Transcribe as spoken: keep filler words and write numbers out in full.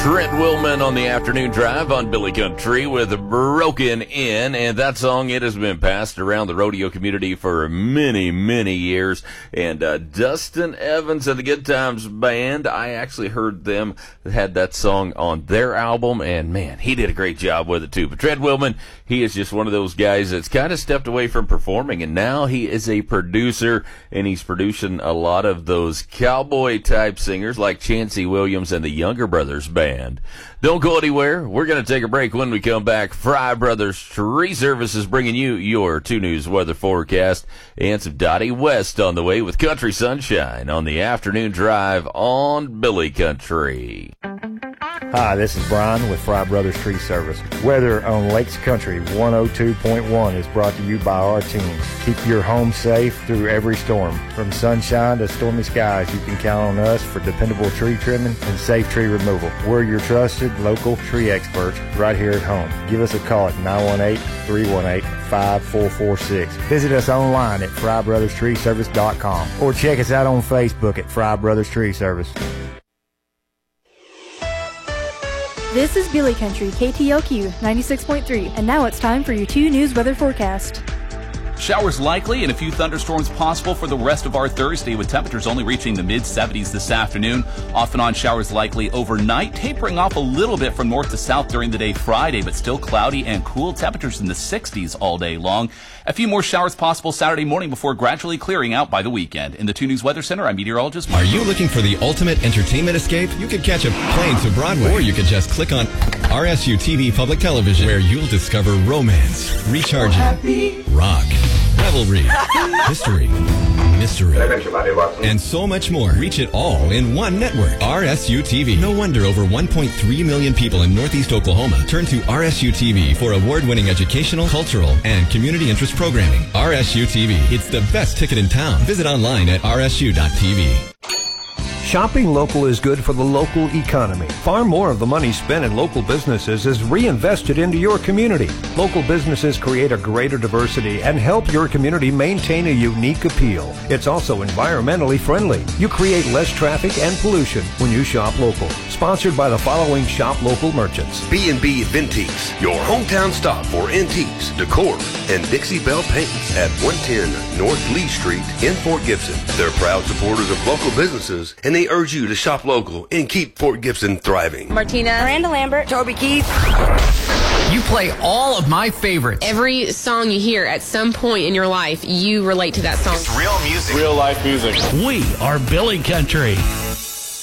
Trent Willman on the afternoon drive on Billy Country with Broken In, and that song, it has been passed around the rodeo community for many, many years. And uh, Dustin Evans and the Good Times Band, I actually heard them, had that song on their album, and man, he did a great job with it too. But Trent Willman, he is just one of those guys that's kind of stepped away from performing, and now he is a producer, and he's producing a lot of those cowboy-type singers like Chancey Williams and the Younger Brothers Band. Don't go anywhere. We're going to take a break. When we come back, Fry Brothers Tree Services bringing you your two News weather forecast, and some Dottie West on the way with Country Sunshine on the afternoon drive on Billy Country. Hi, this is Brian with Fry Brothers Tree Service. Weather on Lakes Country one oh two point one is brought to you by our team. Keep your home safe through every storm. From sunshine to stormy skies, you can count on us for dependable tree trimming and safe tree removal. We're your trusted local tree experts right here at home. Give us a call at nine one eight, three one eight, five four four six. Visit us online at fry brothers tree service dot com or check us out on Facebook at Fry Brothers Tree Service. This is Billy Country, K T L Q ninety-six point three, and now it's time for your two News weather forecast. Showers likely and a few thunderstorms possible for the rest of our Thursday, with temperatures only reaching the mid seventies this afternoon. Off and on showers likely overnight, tapering off a little bit from north to south during the day Friday, but still cloudy and cool. Temperatures in the sixties all day long. A few more showers possible Saturday morning before gradually clearing out by the weekend. In the two News Weather Center, I'm meteorologist Mark. Are you looking for the ultimate entertainment escape? You could catch a plane to Broadway, or you could just click on R S U T V Public Television, where you'll discover romance, recharging, rock, revelry, history, mystery, and so much more. Reach it all in one network. R S U T V. No wonder over one point three million people in Northeast Oklahoma turn to R S U T V for award-winning educational, cultural, and community interest programming. R S U T V. It's the best ticket in town. Visit online at r s u dot t v. Shopping local is good for the local economy. Far more of the money spent in local businesses is reinvested into your community. Local businesses create a greater diversity and help your community maintain a unique appeal. It's also environmentally friendly. You create less traffic and pollution when you shop local. Sponsored by the following shop local merchants. B and B Vintiques, your hometown stop for antiques, decor, and Dixie Belle paints at one ten North Lee Street in Fort Gibson. They're proud supporters of local businesses, and they urge you to shop local and keep Fort Gibson thriving. Martina, Miranda Lambert, Toby Keith. You play all of my favorites. Every song you hear at some point in your life, you relate to that song. It's real music. Real life music. We are Billy Country.